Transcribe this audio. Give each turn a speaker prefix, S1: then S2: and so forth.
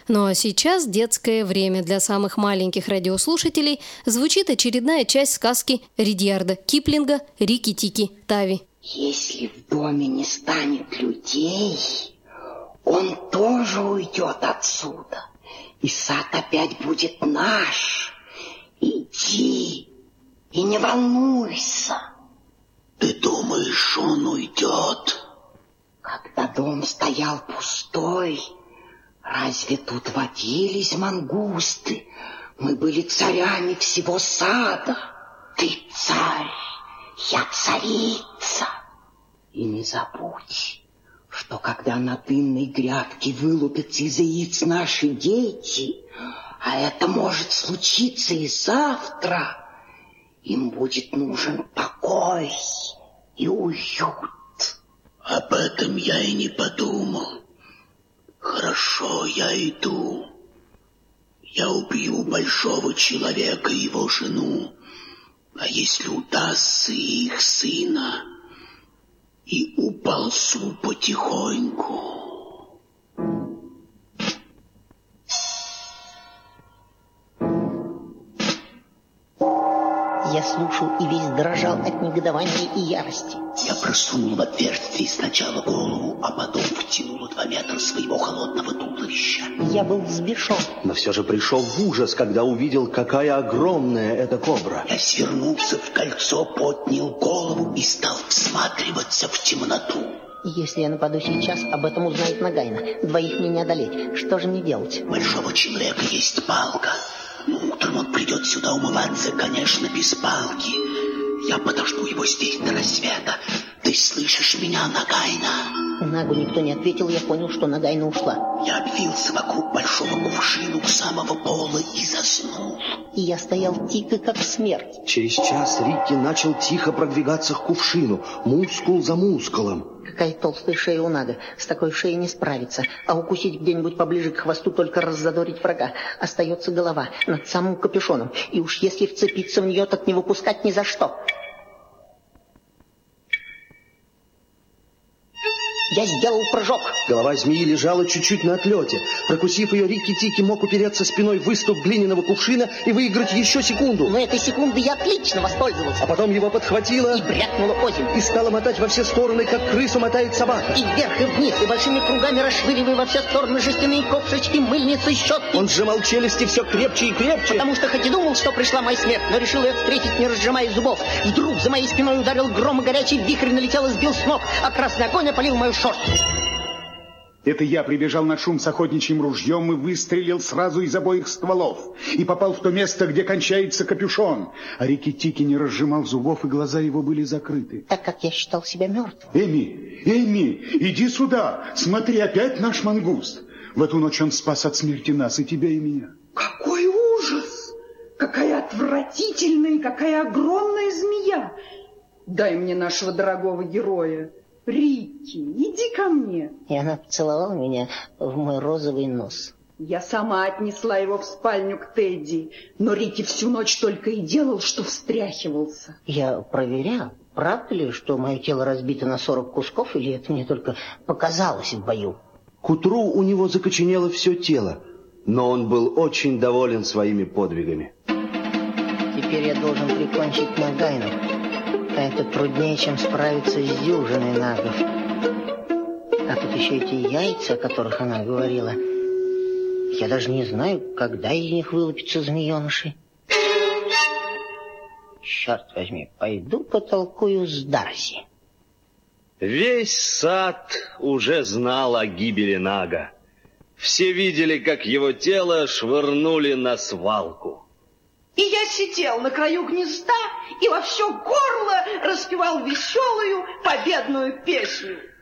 S1: Ну а сейчас детское время. Для самых маленьких радиослушателей звучит очередная часть сказки Ридьярда Киплинга «Рикки-тикки Тави».
S2: Если в доме не станет людей, он тоже уйдет отсюда, и сад опять будет наш. Иди и не волнуйся.
S3: Ты думаешь, он уйдет?
S2: Когда дом стоял пустой, разве тут водились мангусты? Мы были царями всего сада. Ты царь, я царица. И не забудь, что когда на дынной грядке вылупятся из яиц наши дети, а это может случиться и завтра, им будет нужен покой и уют.
S3: Об этом я и не подумал. Хорошо, я иду. Я убью большого человека и его жену, а если удастся их сына, и уползу потихоньку.
S4: Я слушал и весь дрожал от негодования и ярости.
S3: Я просунул в отверстие сначала голову, а потом втянул 2 метра своего холодного туловища.
S4: Я был взбешен.
S5: Но все же пришел в ужас, когда увидел, какая огромная эта кобра.
S3: Я свернулся в кольцо, поднял голову и стал всматриваться в темноту.
S4: Если я нападу сейчас, об этом узнает Нагайна. 2 мне не одолеть. Что же мне делать?
S3: Большого человека есть палка. Но утром он придет сюда умываться, конечно, без палки. Я подожду его здесь до рассвета. Ты слышишь меня, Нагайна?
S4: Нагу никто не ответил, я понял, что Нагайна ушла.
S3: Я обвился вокруг большого кувшина у самого пола и заснул.
S4: И я стоял тихо, как смерть.
S5: Через час Рикки начал тихо продвигаться к кувшину, мускул за мускулом.
S4: Какая толстая шея у Нага. С такой шеей не справиться. А укусить где-нибудь поближе к хвосту, только раззадорить врага. Остается голова над самым капюшоном. И уж если вцепиться в нее, так не выпускать ни за что. Я сделал прыжок.
S5: Голова змеи лежала чуть-чуть на отлете. Прокусив ее, Рикки-тикки мог упереться спиной в выступ глиняного кувшина и выиграть еще секунду.
S4: Но этой секунды я отлично воспользовался.
S5: А потом его подхватило
S4: и брякнуло озимь.
S5: И стало мотать во все стороны, как крысу мотает собака.
S4: И вверх, и вниз, и большими кругами расшвыривая во все стороны жестяные ковшечки, мыльницы, щетки.
S5: Он сжимал челюсти все крепче и крепче.
S4: Потому что хоть и думал, что пришла моя смерть, но решил ее встретить, не разжимая зубов. Вдруг за моей спиной ударил гром, и горячий вихрь налетел и сбил с ног, а красный огонь опалил мою шерсть.
S6: Это я прибежал на шум с охотничьим ружьем и выстрелил сразу из обоих стволов. И попал в то место, где кончается капюшон. А Рикки-тикки не разжимал зубов, и глаза его были закрыты.
S4: Так как я считал себя мертвым.
S6: Эми, иди сюда. Смотри, опять наш мангуст. В эту ночь он спас от смерти нас, и тебя, и меня.
S7: Какой ужас! Какая отвратительная и какая огромная змея! Дай мне нашего дорогого героя. Рикки, иди ко мне.
S4: И она поцеловала меня в мой розовый нос.
S7: Я сама отнесла его в спальню к Тедди, но Рикки всю ночь только и делал, что встряхивался.
S4: Я проверял, правда ли, что мое тело разбито на 40 кусков, или это мне только показалось в бою.
S5: К утру у него закоченело все тело, но он был очень доволен своими подвигами.
S4: Теперь я должен прикончить Нагайну. А это труднее, чем справиться с дюжиной нагов. А тут еще эти яйца, о которых она говорила. Я даже не знаю, когда из них вылупятся змееныши. Черт возьми, пойду потолкую с Дарси.
S8: Весь сад уже знал о гибели Нага. Все видели, как его тело швырнули на свалку.
S7: И я сидел на краю гнезда и во все горло распевал веселую победную песню.